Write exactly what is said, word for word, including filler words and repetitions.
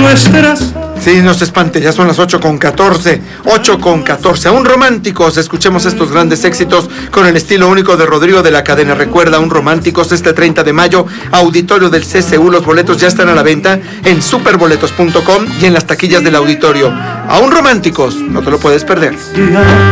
nuestras. Sí, no se espante, ya son las ocho con catorce. ocho con catorce. Aún románticos, escuchemos estos grandes éxitos con el estilo único de Rodrigo de la Cadena. Recuerda, Aún románticos, este treinta de mayo, auditorio del C C U. Los boletos ya están a la venta en superboletos punto com y en las taquillas del auditorio. Aún románticos, no te lo puedes perder.